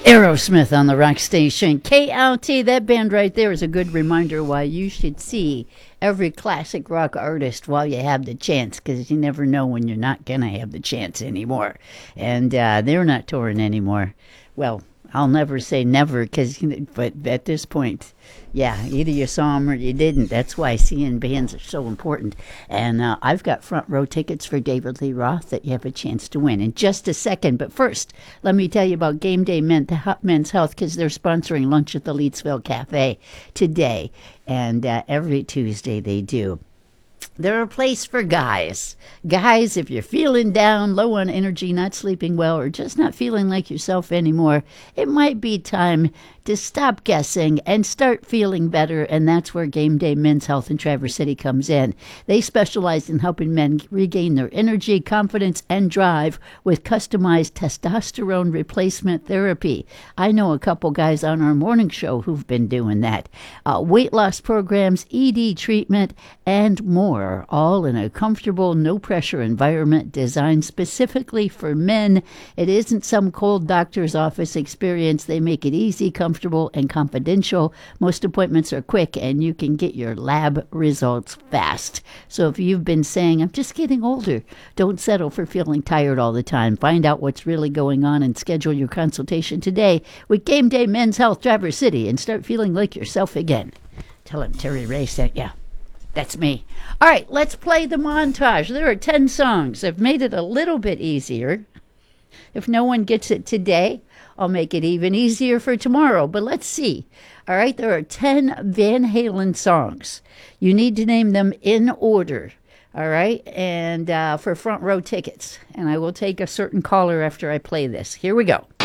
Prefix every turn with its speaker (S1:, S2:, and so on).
S1: Aerosmith on the rock station. KLT, that band right there is a good reminder why you should see every classic rock artist while you have the chance, because you never know when you're not going to have the chance anymore. And they're not touring anymore. Well, I'll never say never, but at this point, yeah, either you saw them or you didn't. That's why seeing bands are so important. And I've got front row tickets for David Lee Roth that you have a chance to win in just a second. But first, let me tell you about Game Day Men's Health, because they're sponsoring lunch at the Leedsville Cafe today. And every Tuesday they do. They're a place for guys. Guys, if you're feeling down, low on energy, not sleeping well, or just not feeling like yourself anymore, it might be time to stop guessing and start feeling better, and that's where Game Day Men's Health in Traverse City comes in. They specialize in helping men regain their energy, confidence, and drive with customized testosterone replacement therapy. I know a couple guys on our morning show who've been doing that. Weight loss programs, ED treatment, and more, all in a comfortable, no-pressure environment designed specifically for men. It isn't some cold doctor's office experience. They make it easy, comfortable, and confidential. Most appointments are quick, and you can get your lab results fast. So if you've been saying, I'm just getting older, don't settle for feeling tired all the time. Find out what's really going on and schedule your consultation today with Game Day Men's Health Traverse City and start feeling like yourself again. Tell him Terry Ray sent ya. That's me. All right, let's play the montage. There are 10 songs. I've made it a little bit easier. If no one gets it today, I'll make it even easier for tomorrow. But let's see. All right, there are 10 Van Halen songs. You need to name them in order. All right, and for front row tickets. And I will take a certain caller after I play this. Here we go.